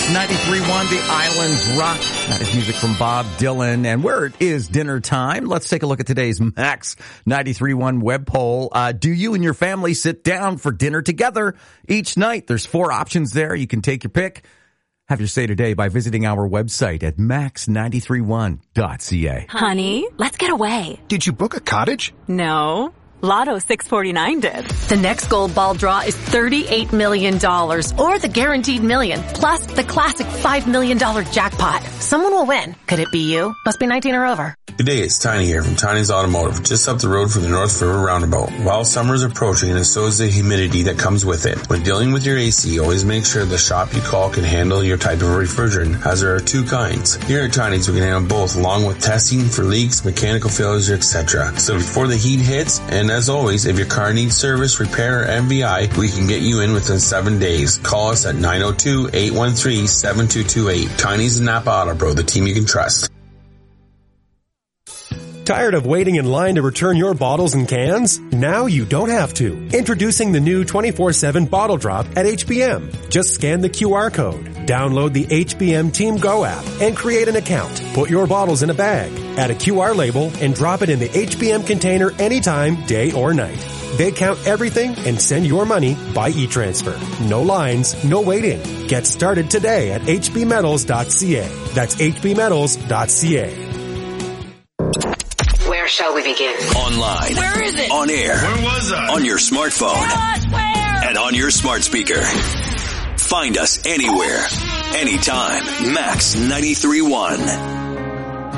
93.1, The Islands Rock. That is music from Bob Dylan. And where it is dinner time, let's take a look at today's Max 93.1 web poll. Do you and your family sit down for dinner together each night? There's 4 options there. You can take your pick. Have your say today by visiting our website at max931.ca. Honey, let's get away. Did you book a cottage? No. Lotto 649 did. The next gold ball draw is $38 million, or the guaranteed million, plus the classic $5 million jackpot. Someone will win. Could it be you? Must be 19 or over. Good day, it's Tiny here from Tiny's Automotive, just up the road from the North River Roundabout. While summer is approaching, and so is the humidity that comes with it. When dealing with your AC, always make sure the shop you call can handle your type of refrigerant, as there are 2 kinds. Here at Tiny's, we can handle both, along with testing for leaks, mechanical failures, etc. So before the heat hits, and as always, if your car needs service, repair, or MVI, we can get you in within 7 days. Call us at 902-813-7228. Tiny's and Napa Auto Pro, the team you can trust. Tired of waiting in line to return your bottles and cans? Now you don't have to. Introducing the new 24/7 Bottle Drop at HBM. Just scan the QR code, download the HBM Team Go app, and create an account. Put your bottles in a bag, add a QR label, and drop it in the HBM container anytime, day or night. They count everything and send your money by e-transfer. No lines, no waiting. Get started today at hbmetals.ca. That's hbmetals.ca. Where shall we begin? Online. Where is it? On air. Where was I? On your smartphone. Where? And on your smart speaker. Find us anywhere, anytime. Max 93.1.